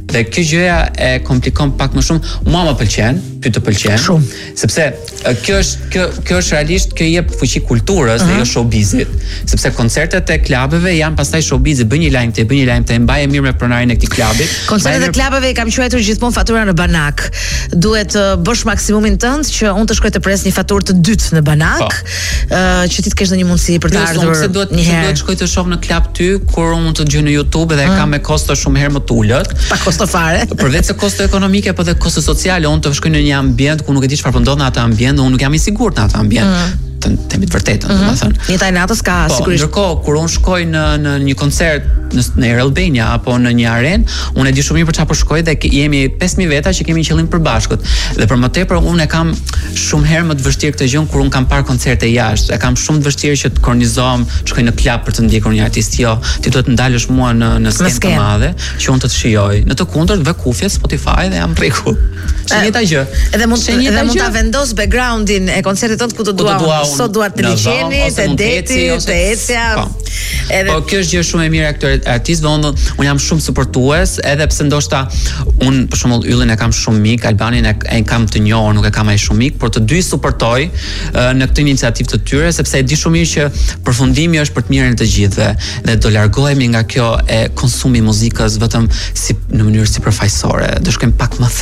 Dhe kjo gjëja e komplikon pak më shumë. Mua më pëlqen, ty të pëlqen. Shumë. Sepse kjo është realisht kjo jep fuqi kulturës dhe jo showbizit. Sepse koncertet e klubeve janë pastaj showbizi, bën një lajm te, mbaje mirë me pronarin e këtij klubi. Koncertet e klubeve i kam quajtur gjithmonë fatura në banak. Duhet të bësh maksimumin tënd që unë të shkoj të pres një faturë të dytë në banak, që ti të kesh ndonjë mundësi për të ardhur. Se duhet shkoj të shoh në klub ty kur unë të gjej në YouTube dhe kam me kosto shumë herë më të ulët. Pa kosto fare. Përveç se kosto ekonomike, po dhe kosto sociale, unë të shkoj në një ambient ku nuk e di çfarë po ndodh në atë ambient, unë nuk jam i sigurt në atë ambient. Të themi të vërtetën, domethënë. Një taj natës ka sigurisht. Ndërkohë kur unë shkoj në një koncert në Air Albania apo në një arenë, unë e di shumë mirë për çfarë po shkoj dhe jemi 5000 veta që kemi një qëllim përbashkët. Dhe për më tepër unë e kam shumë herë më të vështirë këtë gjë kur unë kam parë koncerte jashtë. E kam shumë të vështirë që të kornizohem, të shkoj në klub për të ndjekur një artist. Jo, ti duhet të ndalësh mua në skenë të madhe që unë të shijoj. Në të kundërt vë kufje Spotify dhe jam rregull. Njëta gjë. Edhe mund ta vendos backgroundin e koncertit tënd ku të dua. Sot duart të ligjeni, të deti, të ecja. Po kjo është gjë shumë e mirë e këtyre artistëve. Unë jam shumë suportues, edhe pse ndoshta unë për shembull Yllin e kam shumë mik, Albanin e kam të njohur, nuk e kam ai shumë mik, por të dy suportoj në këtë iniciativë të tyre sepse e di shumë mirë që përfundimi është për të mirën e të gjithëve dhe do largohemi nga kjo e konsumi muzikës vetëm në mënyrë sipërfaqësore. Do shkojmë pak më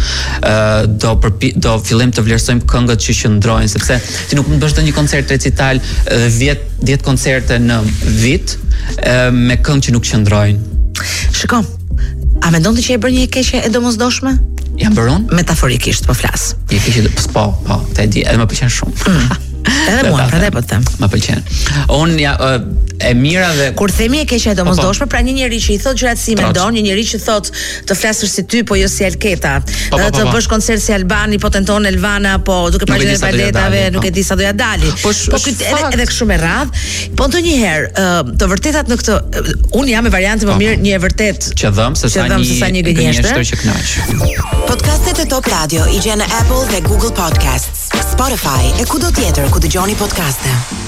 thellë. Do fillim të vlerësojmë këngët që qëndrojnë sepse ti nuk mund të bësh një koncert recital 10 koncerte në vit me këngë që nuk qëndrojnë. Shiko, a mendon ti që e bën një keqje e domosdoshme? Jam bërë unë? Metaforikisht, po flas. Një keqje, po, te di, edhe më pëlqen shumë. Edhe mua, prandaj po të them. Më pëlqen. Unë e mira dhe kur themi e keqja e domosdoshme, pra një njeri që i thot gjërat si mendon, një njeri që thot të flasësh si ty, po jo si Alketa, të bësh koncert si Albani, po tenton Elvana, po duke parë gjëra paletave, nuk e di sa do ja dali. Po edhe kështu me radh, po ndonjëherë të vërtetat në këtë, unë jam me variantin më mirë një e vërtet që dhëm se sa një gënjeshtër që kënaq. Podcastet e Top Radio i gjen në Apple dhe Google Podcasts, Spotify e kudo tjetër ku dëgjoni podcaste.